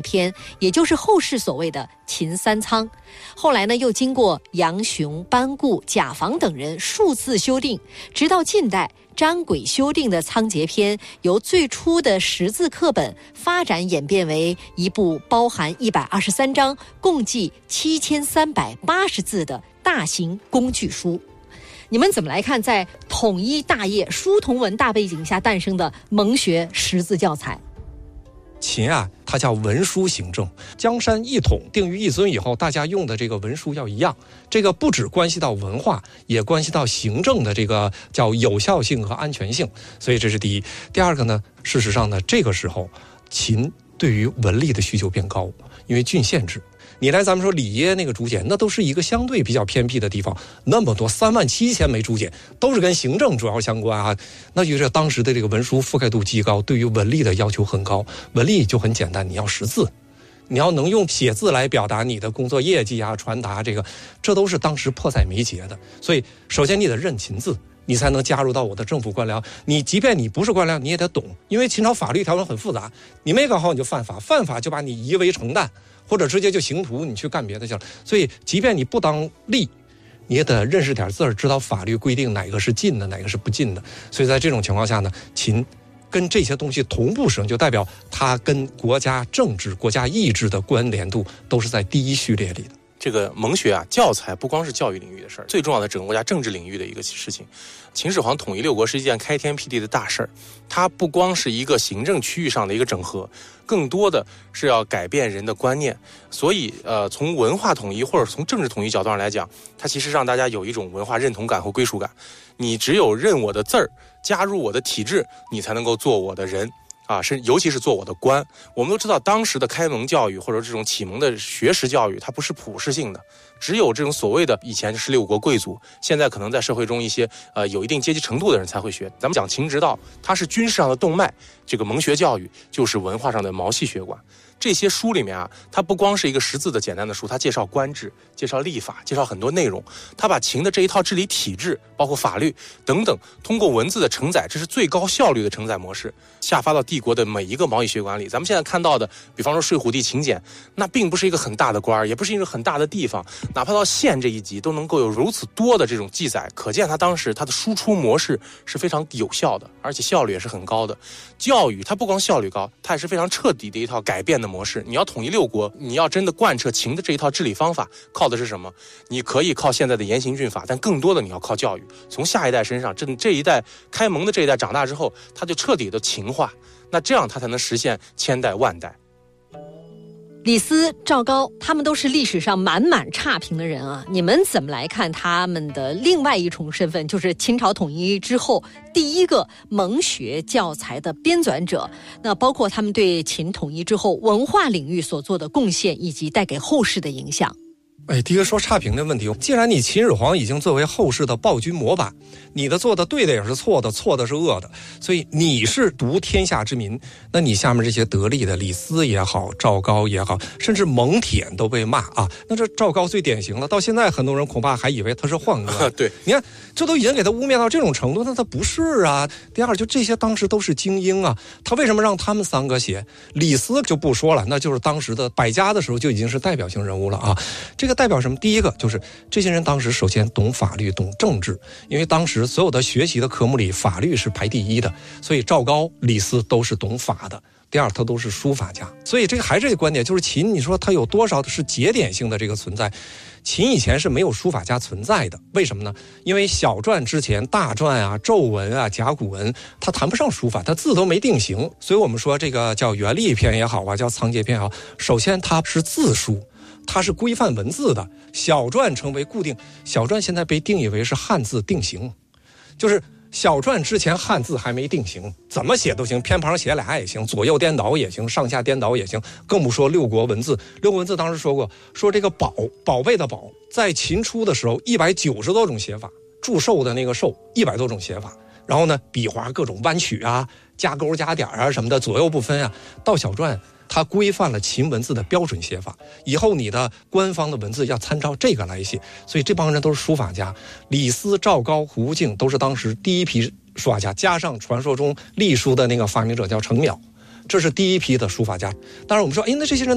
篇，也就是后世所谓的秦三仓。后来呢，又经过杨雄、班固、贾访等人数次修订，直到近代张轨修订的仓颉篇，由最初的识字课本发展演变为一部包含123章、共计7380字的大型工具书。你们怎么来看在统一大业、书同文大背景下诞生的蒙学识字教材？ 秦啊，它叫文书行政，江山一统，定于一尊以后，大家用的这个文书要一样。这个不只关系到文化，也关系到行政的这个叫有效性和安全性。所以这是第一。第二个呢，事实上呢，这个时候秦对于文力的需求变高，因为郡县制。你来咱们说里耶那个竹简，那都是一个相对比较偏僻的地方，那么多37000枚竹简，都是跟行政主要相关啊。那就是当时的这个文书覆盖度极高，对于文力的要求很高。文力就很简单，你要识字，你要能用写字来表达你的工作业绩啊、传达这都是当时迫在眉睫的。所以首先你得认秦字，你才能加入到我的政府官僚。你即便你不是官僚，你也得懂，因为秦朝法律条文很复杂，你没搞好你就犯法，犯法就把你夷为成担，或者直接就刑徒，你去干别的去了。所以即便你不当吏，你也得认识点字，知道法律规定哪个是禁的，哪个是不禁的。所以在这种情况下呢，秦跟这些东西同步使用，就代表它跟国家政治、国家意志的关联度都是在第一序列里的。 这个蒙学啊，教材不光是教育领域的事儿，最重要的整个国家政治领域的一个事情。秦始皇统一六国是一件开天辟地的大事儿，它不光是一个行政区域上的一个整合，更多的是要改变人的观念。所以从文化统一或者从政治统一角度上来讲，它其实让大家有一种文化认同感和归属感。你只有认我的字儿，加入我的体制，你才能够做我的人。尤其是做我的官。我们都知道当时的开蒙教育或者这种启蒙的学识教育，它不是普世性的，只有这种所谓的以前是16国贵族，现在可能在社会中一些有一定阶级程度的人才会学。咱们讲秦直道，它是军事上的动脉，这个蒙学教育就是文化上的毛细血管。这些书里面啊，它不光是一个识字的简单的书，它介绍官制、介绍历法、介绍很多内容。它把秦的这一套治理体制，包括法律等等，通过文字的承载，这是最高效率的承载模式，下发到帝国的每一个毛细血管里。咱们现在看到的，比方说睡虎地秦简，那并不是一个很大的官，也不是一个很大的地方，哪怕到县这一级都能够有如此多的这种记载，可见它当时它的输出模式是非常有效的，而且效率也是很高的。教育它不光效率高，它也是非常彻底的一套改变的模式。你要统一六国，你要真的贯彻秦的这一套治理方法，靠的是什么？你可以靠现在的严刑峻法，但更多的你要靠教育。从下一代身上，这一代开蒙的这一代长大之后，他就彻底的秦化，那这样他才能实现千代万代。 李斯、赵高他们都是历史上满满差评的人啊，你们怎么来看他们的另外一重身份，就是秦朝统一之后第一个蒙学教材的编纂者，那包括他们对秦统一之后文化领域所做的贡献以及带给后世的影响。 第一个说差评的问题，既然你秦始皇已经作为后世的暴君模板，你的做的对的也是错的，错的是恶的，所以你是独天下之民，那你下面这些得力的李斯也好，赵高也好，甚至蒙恬都被骂啊。那这赵高最典型了，到现在很多人恐怕还以为他是宦官。 对， 你看这都已经给他污蔑到这种程度，那他不是啊。第二，就这些当时都是精英啊，他为什么让他们三个写？李斯就不说了，那就是当时的百家的时候就已经是代表性人物了啊。这个代表什么？第一个就是这些人当时首先懂法律、懂政治，因为当时所有的学习的科目里法律是排第一的，所以赵高、李斯都是懂法的。第二，他都是书法家，所以这个还是这个观点，就是秦，你说他有多少是节点性的这个存在？秦以前是没有书法家存在的，为什么呢？因为小篆之前大篆啊、皱文啊、甲骨文，它谈不上书法，它字都没定型，所以我们说这个叫元历篇也好啊，叫仓颉篇也好，首先它是字书。它是规范文字的，小篆成为固定，小篆现在被定义为是汉字定型，就是小篆之前汉字还没定型，怎么写都行，偏旁写俩也行，左右颠倒也行，上下颠倒也行，更不说六国文字。六国文字当时说过，说这个宝贝的宝，在秦初的时候190多种写法，祝寿的那个寿100多种写法，然后呢笔画各种弯曲啊，加勾加点啊什么的，左右不分啊。到小篆它规范了秦文字的标准写法，以后你的官方的文字要参照这个来写，所以这帮人都是书法家。李斯、赵高、胡敬都是当时第一批书法家，加上传说中隶书的那个发明者叫程邈，这是第一批的书法家。当然我们说，那这些人